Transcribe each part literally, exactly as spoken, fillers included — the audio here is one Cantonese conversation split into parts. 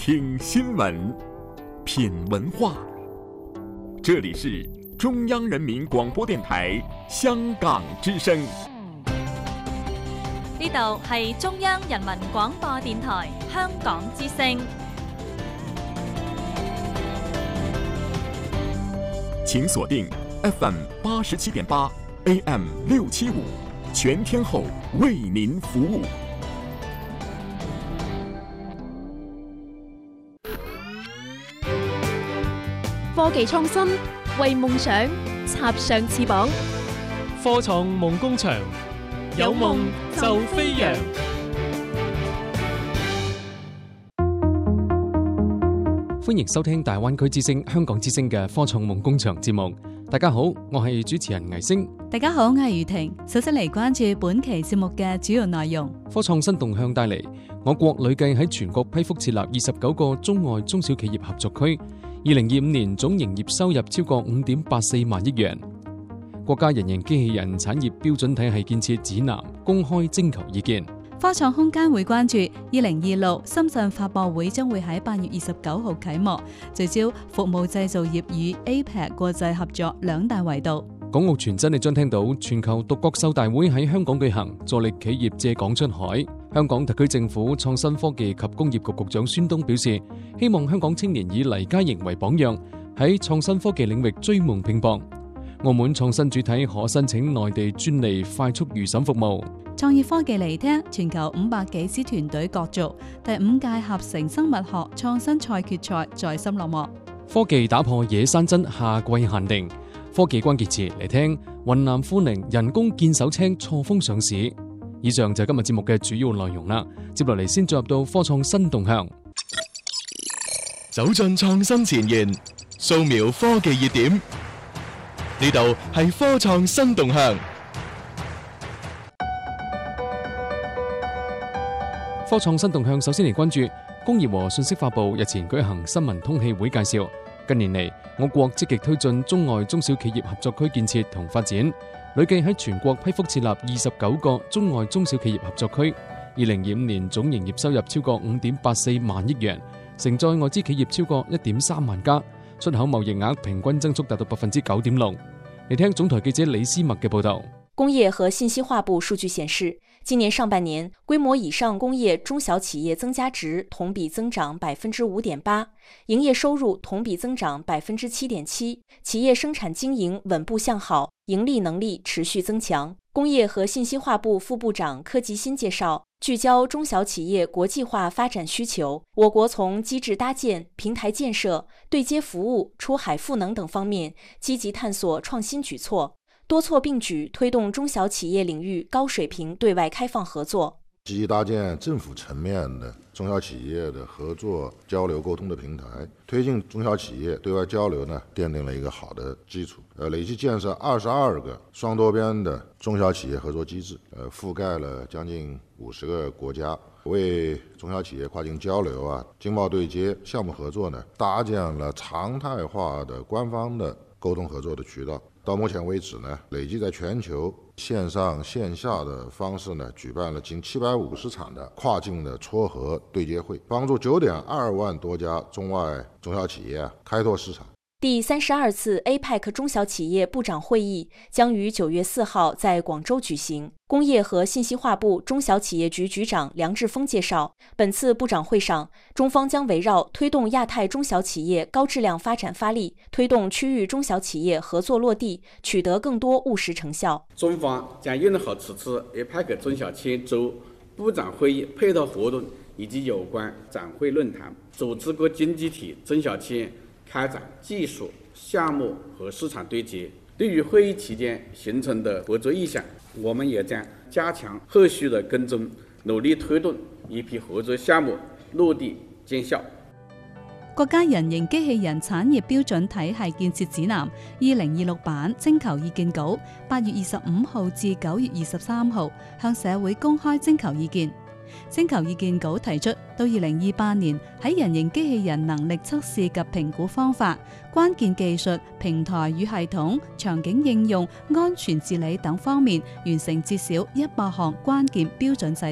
听新闻，品文化。这里是中央人民廣播電台香港之聲。 呢度係中央人民廣播電台香港之聲。 請鎖定 F M 八十七點八 A M 六七五，全天候為您服務。 科技創新，為夢想插上翅膀。 科創夢工場，有夢就飛揚。歡迎收聽大灣區之聲、香港之聲嘅科創夢工場節目。大家好，我係主持人魏星。 大家好，我係余婷。首先嚟關注本期節目嘅主要內容。 科創新動向帶嚟，我國累計喺全國批復設立二十九個中外中小企業合作區。二零二五年總營業收入超過五點八四萬億元。國家人形機器人產業標準體系建設指南公開徵求意見。 科創空間會關注二零二六深圳發博會將會喺八月二十九號啟幕，聚焦服務製造業與 A P E C 國際合作兩大維度。 港澳傳真，你將聽到全球獨角獸大會喺香港舉行，助力企業借港出海。香港特區政府創新科技及工業局局長孫東表示，希望香港青年以黎佳瑩為榜樣，喺創新科技領域追夢拼搏。澳門創新主體可申請內地專利快速預審服務。 創意科技嚟聽，全球五百幾支團隊角逐，第五屆合成生物學創新賽決賽在深落幕。 科技打破野山珍夏季限定，科技關鍵詞嚟聽，雲南富寧人工見手青錯峰上市。以上就係今日節目嘅主要內容啦。接落嚟先進入到科創新動向， 走進創新前沿，掃描科技熱點。呢度係科創新動向。 科創新動向首先嚟關注工業和信息發布日前舉行新聞通氣會介紹，近年嚟我國積極推進中外中小企業合作區建設同發展，累計喺全國批復設立二十九個中外中小企業合作區。二零二五年總營業收入超過五點八四萬億元，承載外資企業超過一點三萬家，出口貿易額平均增速達到百分之九點六。嚟聽總台記者李思默嘅報道。 工業和信息化部數據顯示，今年上半年規模以上工業中小企業增加值同比增長百分之五點八，營業收入同比增長百分之七點七，企業生產經營穩步向好，盈利能力持續增強。工業和信息化部副部長柯吉新介紹，聚焦中小企業國際化發展需求，我國從機制搭建、平台建設、對接服務、出海賦能等方面積極探索創新舉措，多措並舉推動中小企業領域高水平對外開放合作， 積極搭建政府層面的中小企業的合作交流溝通的平台，推進中小企業對外交流呢，奠定了一個好的基礎。呃，累計建設二十二個雙多邊的中小企業合作機制，呃，覆蓋了將近五十個國家，為中小企業跨境交流啊、經貿對接、項目合作呢，搭建了常態化的官方的溝通合作的渠道。到目前為止呢，累計在全球線上線下的方式呢，舉辦了近七百五十場的跨境的撮合對接會，幫助九點二萬多家中外中小企業開拓市場。 第三十二次 A P E C 中小企業部長會議將於九月四號在廣州舉行。工業和信息化部中小企業局局長梁志峰介紹，本次部長會上，中方將圍繞推動亞太中小企業高質量發展發力，推動區域中小企業合作落地，取得更多務實成效。 中方將用好此次 A P E C 中小企業周部長會議配套活動以及有關展會論壇，組織各經濟體中小企業開展技術、項目和市場對接。對於會議期間形成的合作意向，我們也將加強後續的跟蹤，努力推動一批合作項目落地見效。 國家人形機器人產業標準體系建設指南二零二六版徵求意見稿，八月二十五號至九月二十三號向社會公開徵求意見。徵求意見稿提出，到二零二八年喺人形機器人能力測試及評估方法、關鍵技術、平台與系統、場景應用、安全治理等方面完成至少一百項關鍵標準制定。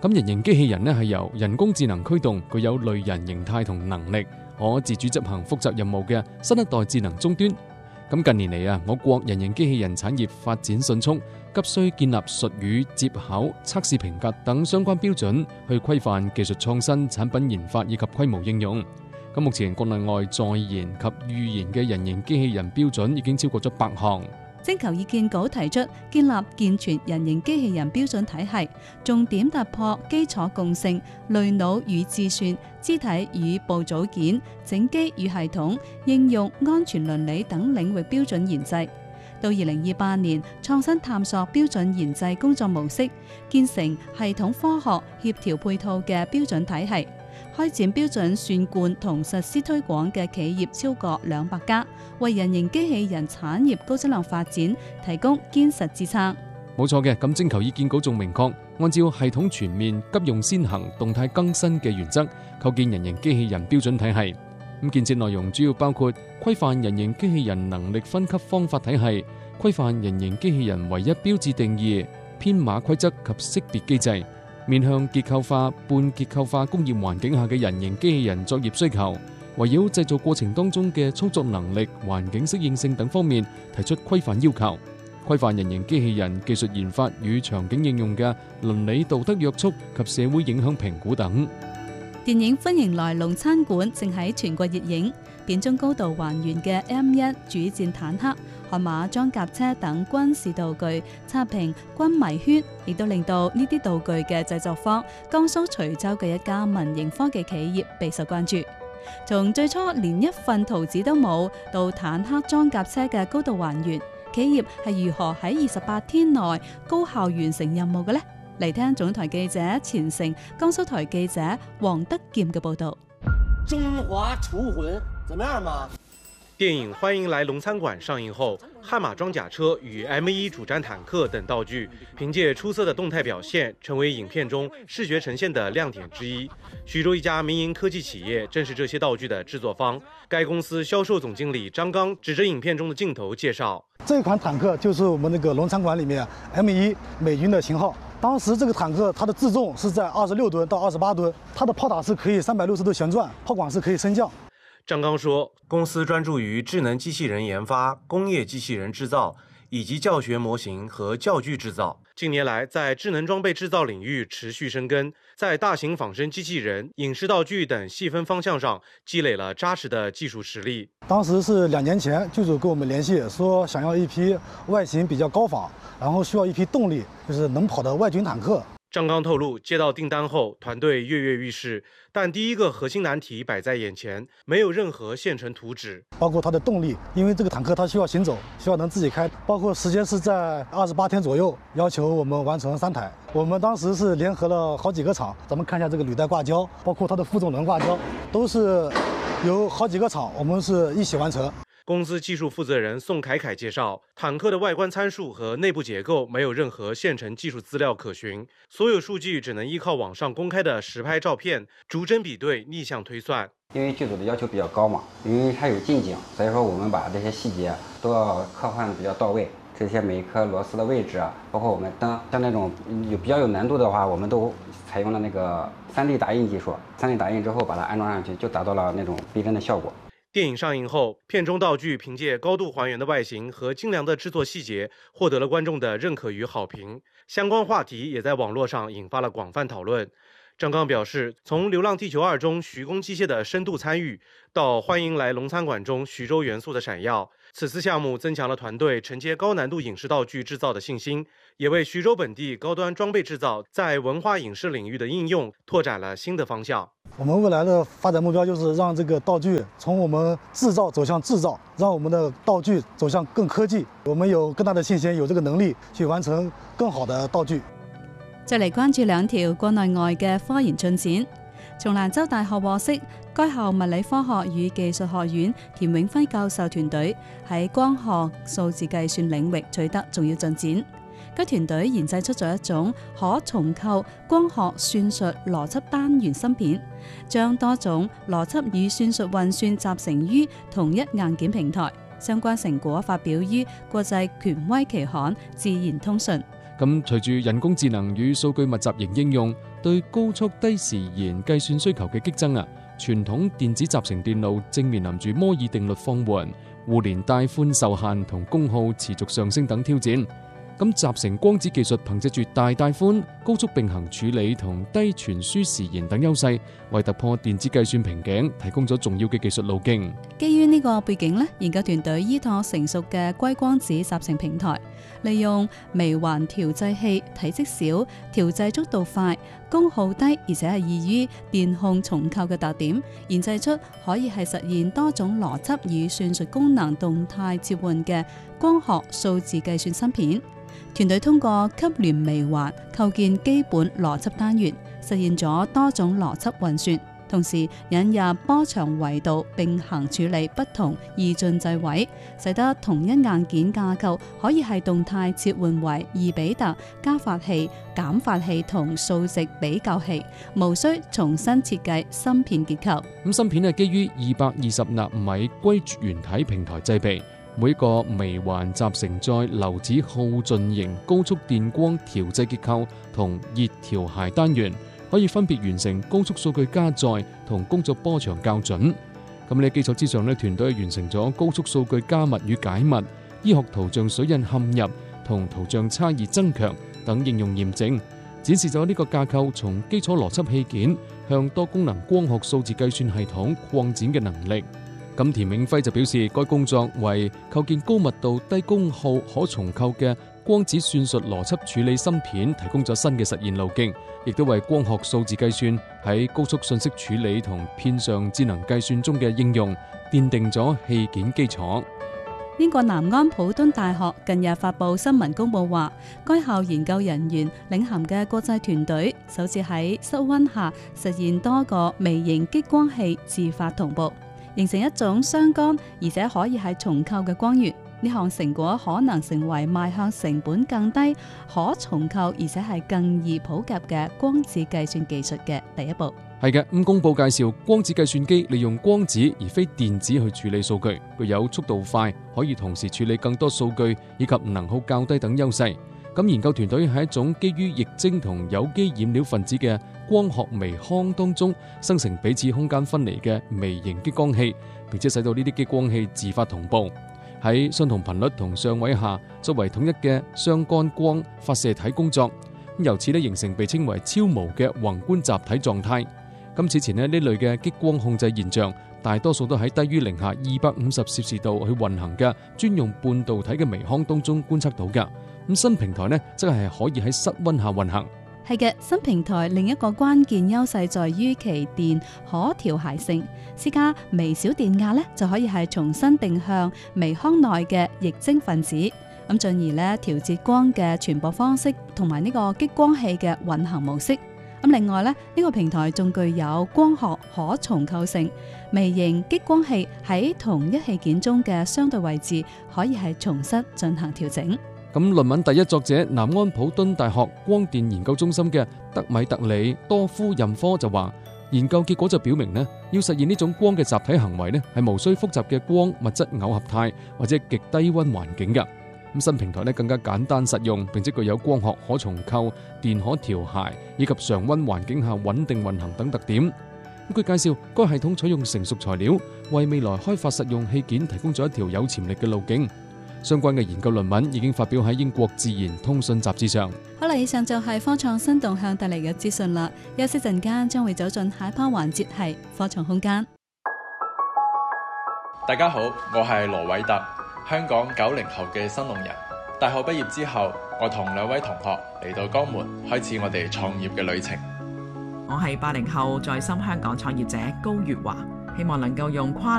咁人形機器人呢係由人工智能驅動，具有類人形態同能力，可自主執行複雜任務嘅新一代智能終端。咁近年嚟啊，我國人形機器人產業發展迅速，急需建立術語、接口、測試評格等相關標準，去規範技術創新、產品研發以及規模應用。咁目前國內外在研及預研嘅人形機器人標準已經超過咗百項。 徵求意見稿提出建立健全人形機器人標準體系，重點突破基礎共性、類腦與自算、肢體與部組件、整機與系統、應用、安全倫理等領域標準研製。到二零二八年，創新探索標準研製工作模式，建成系統科學協調配套嘅標準體系。開展標準算貫同實施推廣嘅企業超過兩百家，為人形機器人產業高質量發展提供堅實支撐。 冇錯嘅，咁徵求意見稿仲明確，按照系統全面、急用先行、動態更新嘅原則，構建人形機器人標準體系。咁建設內容主要包括規範人形機器人能力分級方法體系，規範人形機器人唯一標誌定義、編碼規則及識別機制。面向結構化、半結構化工業環境下嘅人形機器人作業需求，圍繞製造過程當中嘅操作能力、環境適應性等方面提出規範要求，規範人形機器人技術研發與場景應用嘅倫理道德約束及社會影響評估等。 電影《歡迎來龍餐館》正喺全國熱映，片中高度還原嘅 M 一主戰坦克、悍馬裝甲車等軍事道具刷屏軍迷圈，亦都令到呢啲道具嘅製作方江蘇徐州嘅一家民營科技企業備受關注。從最初連一份圖紙都冇，到坦克裝甲車嘅高度還原，企業係如何喺二十八天內高效完成任務嘅呢？嚟聽總台記者錢成、江蘇台記者黃德劍嘅報道。 中華廚魂怎麼樣嘛？ 電影《歡迎來龍餐館》上映後，悍馬裝甲車與 M 一主戰坦克等道具憑借出色的動態表現，成為影片中視覺呈現的亮點之一。徐州一家民營科技企業正是這些道具的製作方。該公司銷售總經理張剛指着影片中的鏡頭介紹： 這款坦克就是我們那個龍餐館裡面 M 一美軍的型號。當時這個坦克它的自重是在二十六噸到二十八噸，它的炮塔是可以三百六十度旋轉，炮管是可以升降。 張剛說，公司專注於智能機器人研發、工業機器人製造以及教學模型和教具製造。近年來，在智能裝備製造領域持續深耕，在大型仿生機器人、影視道具等細分方向上積累了紮實的技術實力。 當時是兩年前，劇組跟我們聯繫，說想要一批外形比較高仿，然後需要一批動力，就是能跑的外軍坦克。 張剛透露，接到訂單後，團隊躍躍欲試，但第一個核心難題擺在眼前，沒有任何現成圖紙。 包括它的動力，因為這個坦克它需要行走，需要能自己開，包括時間是在二十八天左右，要求我們完成三台。我們當時是聯合了好幾個廠，咱們看一下這個履帶掛膠，包括它的負重輪掛膠，都是由好幾個廠，我們是一起完成。 公司技術負責人宋凱凱介紹，坦克的外觀參數和內部結構沒有任何現成技術資料可循，所有數據只能依靠網上公開的實拍照片，逐幀比對、逆向推算。 因為劇組的要求比較高嘛，因為它有近景，所以說我們把這些細節都要刻畫得比較到位。這些每一顆螺絲的位置啊，包括我們燈，像那種有比較有難度的話，我們都採用了那個三 D 打印技術。三 D 打印之後把它安裝上去，就達到了那種逼真的效果。 電影上映後，片中道具憑借高度還原的外形和精良的製作細節，獲得了觀眾的認可與好評。相關話題也在網絡上引發了廣泛討論。張剛表示，從《流浪地球二》中徐工機械的深度參與，到《歡迎來龍餐館》中徐州元素的閃耀，此次項目增強了團隊承接高難度影視道具製造的信心，也為徐州本地高端裝備製造在文化影視領域的應用拓展了新的方向。 我們未來的發展目標就是讓這個道具從我們製造走向製造，讓我們的道具走向更科技。我們有更大的信心，有這個能力去完成更好的道具。 再嚟關注兩條國內外嘅科研進展。從蘭州大學獲悉，該校物理科學與技術學院田永輝教授團隊喺光學數字計算領域取得重要進展。該團隊研製出咗一種可重構光學算術邏輯單元芯片，將多種邏輯與算術運算集成於同一硬件平台。相關成果發表於國際權威期刊《自然通訊》。 咁隨住人工智能與數據密集型應用， 對高速低時延計算需求嘅激增啊，傳統電子集成電路正面臨住摩爾定律放緩、互聯帶寬受限同功耗持續上升等挑戰。咁集成光子技術憑借住大帶寬、高速並行處理同低傳輸時延等優勢，為突破電子計算瓶頸提供咗重要嘅技術路徑。 基於呢個背景咧，研究團隊依託成熟嘅硅光子集成平台，利用微環調製器，體積小、調製速度快、功耗低，而且係易於電控重構嘅特點，研製出可以係實現多種邏輯與算術功能動態切換嘅光學數字計算芯片。團隊通過級聯微環構建基本邏輯單元，實現咗多種邏輯運算，同時引入波長維度並行處理不同二進制位，使得同一硬件架構可以係動態切換為二比特加法器、減法器同數值比較器，無需重新設計芯片結構。 咁芯片係基於二百二十納米硅原體平台製備。每一個微環集成在流子耗盡型高速電光調製結構同熱調諧單元，可以分別完成高速數據加載同工作波長校準。咁呢基礎之上呢，團隊完成咗高速數據加密與解密、醫學圖像水印嵌入同圖像差異增強等應用驗證，展示咗呢個架構從基礎邏輯器件向多功能光學數字計算系統擴展嘅能力。咁田永輝就表示，該工作為構建高密度、低功耗、可重構嘅光子算術邏輯處理芯片提供咗新嘅實現路徑，亦都為光學數字計算喺高速信息處理同片上智能計算中嘅應用奠定咗器件基礎。 英國南安普敦大學近日發布新聞公佈話，該校研究人員領銜嘅國際團隊首次喺室溫下實現多個微型激光器自發同步，形成一種相干而且可以係重構嘅光源。呢項成果可能成為邁向成本更低、可重構而且係更易普及嘅光子計算技術嘅第一步。 係嘅，咁公佈介紹光子計算機利用光子而非電子去處理數據，具有速度快，可以同時處理更多數據以及能耗較低等優勢。咁研究團隊喺一種基於液晶同有機染料分子嘅光學微腔當中生成彼此空間分離嘅微型激光器，並且使到呢啲激光器自發同步喺相同頻率同相位下作為統一嘅相干光發射體工作，由此咧形成被稱為超無嘅宏觀集體狀態。咁此前咧呢類嘅激光控制現象，大多數都喺低於零下二百五十攝氏度去運行嘅專用半導體嘅微腔當中觀測到㗎。咁新平台呢，則係可以喺室溫下運行。 係嘅，新平台另一個關鍵優勢在於其電可調諧性，施加微小電壓呢，就可以係重新定向微腔內嘅液晶分子，咁進而呢調節光嘅傳播方式同埋呢個激光器嘅運行模式。咁另外呢，呢個平台仲具有光學可重構性，微型激光器喺同一器件中嘅相對位置可以係重新進行調整。 咁論文第一作者南安普敦大學光電研究中心嘅德米特里多夫任科就話，研究結果就表明呢，要實現呢種光嘅集體行為呢，係無需複雜嘅光物質耦合態或者極低溫環境嘅。咁新平台呢更加簡單實用，並且具有光學可重構、電可調諧以及常溫環境下穩定運行等特點。咁佢介紹，該系統採用成熟材料，為未來開發實用器件提供咗一條有潛力嘅路徑。相關嘅研究論文已經發表喺英國自然通訊雜誌上。 好啦，以上就係科創新動向帶嚟嘅資訊啦。休息陣間將會走進下一 part 環節，係科創空間。 大家好，我係羅偉特，香港九零後嘅新農人。大學畢業之後，我同兩位同學嚟到江門，開始我哋創業嘅旅程。 我係八零後在深香港創業者高月華，希望能夠用跨